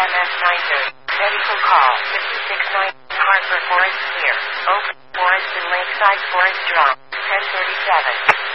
EMS 930. Medical call 569. Harper Forest here. Oak Forest and Lakeside Forest Drive. 1037.